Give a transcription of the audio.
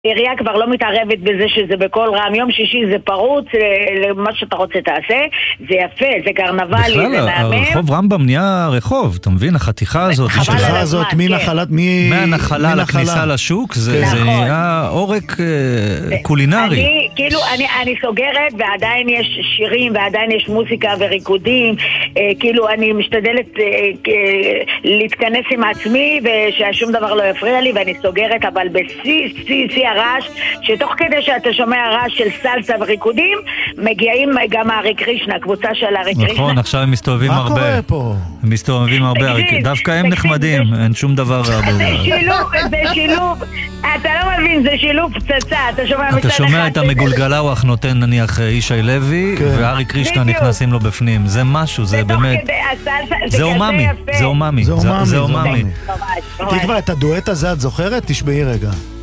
העירייה כבר לא מתערבת בזה שזה בכל רם, יום שישי זה פרוץ, למה שאתה רוצה תעשה, זה יפה, זה קרנבלי, זה בכלל, מהמם. הרחוב רמב"ם נהיה רחוב, אתה מבין? החתיכה הזאת, החתיכה הזאת, מהנחלה לכניסה לשוק, זה נהיה עורק קולינרי. אני סוגרת, ועדיין יש שירים, ועדיין יש מוזיקה וריקודים, כאילו אני משתדלת להתכנס עם עצמי, וששום דבר לא יפריע לי, ואני סוגרת, אבל בשיא הרעש, שתוך כדי שאתה שומע רעש של סלסה וריקודים, מגיעים גם הארי קרישנה, קבוצה של הארי קרישנה. נכון, עכשיו הם מסתובבים הרבה. מה קורה פה? הם מסתובבים הרבה, דווקא הם נחמדים, אין שום דבר רע בזה. זה שילוב, אתה לא מבין, זה שילוב פצצה, אתה שומע את המגולגלאווח נותן נניח ישי לוי, והארי קרישנה נכנסים לו בפנים, זה משהו, זה באמת, זה אוממי, זה אוממי. תקווה, את הדואט הזה את זוכרת? תשמעי רגע.